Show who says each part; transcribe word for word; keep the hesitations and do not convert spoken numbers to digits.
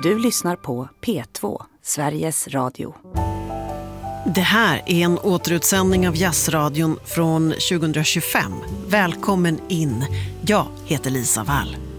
Speaker 1: Du lyssnar på P två, Sveriges Radio.
Speaker 2: Det här är en återutsändning av Jazzradion från tjugohundratjugofem. Välkommen in. Jag heter Lisa Wall.